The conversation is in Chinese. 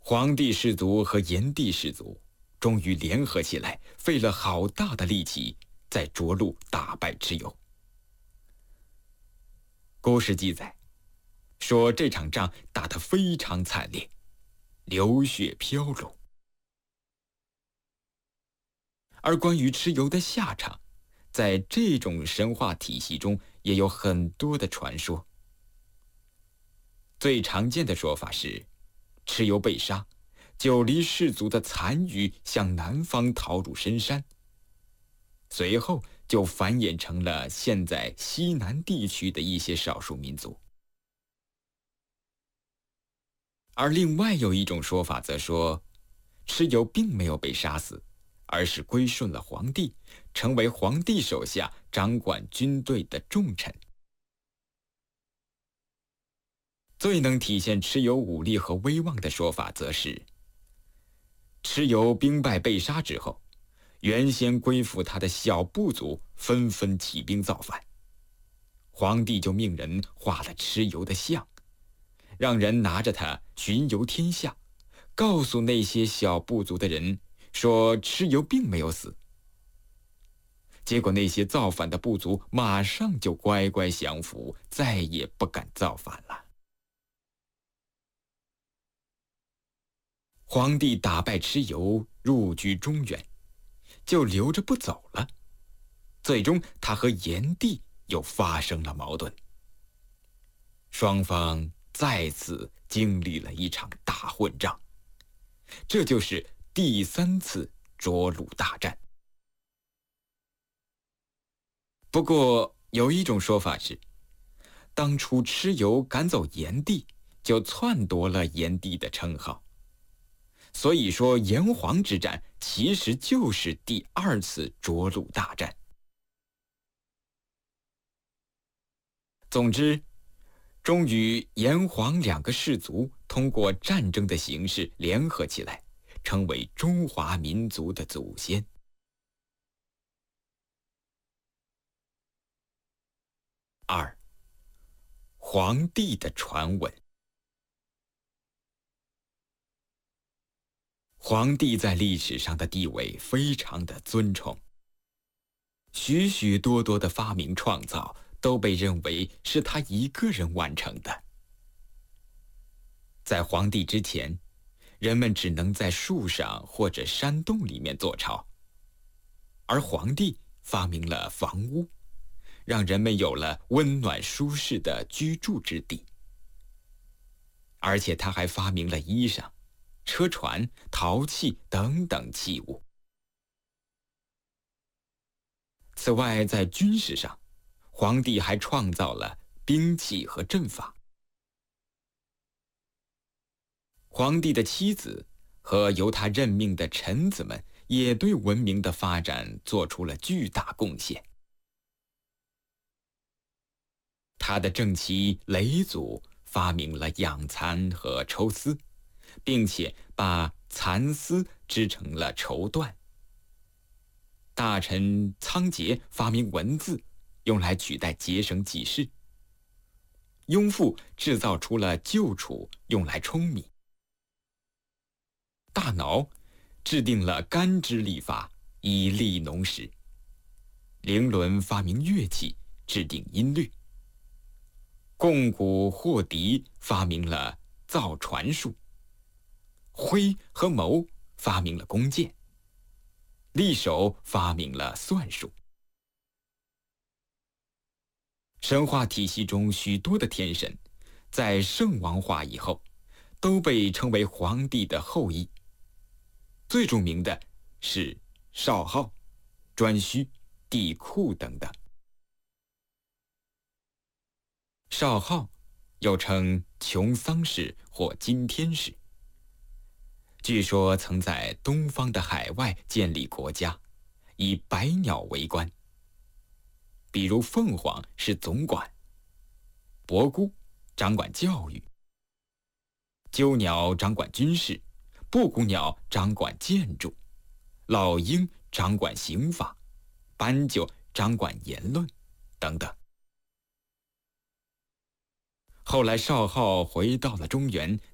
黄帝氏族和炎帝氏族终于联合起来，费了好大的力气，在涿鹿打败蚩尤。故事记载说，这场仗打得非常惨烈，流血飘橹。而关于蚩尤的下场，在这种神话体系中也有很多的传说。最常见的说法是，蚩尤被杀，九黎氏族的残余向南方逃入深山，随后就繁衍成了现在西南地区的一些少数民族。而另外有一种说法则说，蚩尤并没有被杀死，而是归顺了皇帝，成为皇帝手下掌管军队的重臣。最能体现蚩尤武力和威望的说法则是，蚩尤兵败被杀之后，原先归附他的小部族纷纷起兵造反，皇帝就命人画了蚩尤的像，让人拿着它巡游天下，告诉那些小部族的人说蚩尤并没有死。结果那些造反的部族马上就乖乖降服，再也不敢造反了。皇帝打败蚩尤，入居中原，就留着不走了。最终他和炎帝又发生了矛盾，双方再次经历了一场大混战，这就是第3次涿鹿大战。不过有一种说法是，当初蚩尤赶走炎帝，就篡夺了炎帝的称号，所以说炎黄之战其实就是第2次涿鹿大战。总之，终于炎黄2个氏族通过战争的形式联合起来，成为中华民族的祖先。2. 黄帝的传闻。黄帝在历史上的地位非常的尊崇，许许多多的发明创造都被认为是他一个人完成的。在黄帝之前，人们只能在树上或者山洞里面做巢，而黄帝发明了房屋，让人们有了温暖舒适的居住之地。而且他还发明了衣裳、车船、陶器等等器物。此外，在军事上，黄帝还创造了兵器和阵法。皇帝的妻子和由他任命的臣子们也对文明的发展做出了巨大贡献。他的正妻嫘祖发明了养蚕和抽丝，并且把蚕丝织成了绸缎。大臣仓颉发明文字，用来取代结绳记事。雍复制造出了臼杵，用来舂米。大脑制定了干支历法，以利农时。伶伦发明乐器，制定音律。贡古霍狄发明了造船术。徽和谋发明了弓箭。厉守发明了算术。神话体系中许多的天神，在圣王化以后，都被称为黄帝的后裔。最著名的是少昊、颛顼、帝喾等等。少昊又称穷桑氏或金天氏，据说曾在东方的海外建立国家，以百鸟为官。比如凤凰是总管，伯姑掌管教育，鸠鸟掌管军事，布谷鸟掌管建筑，老鹰掌管刑法，斑鸠掌管言论等等。后来少昊回到了中原，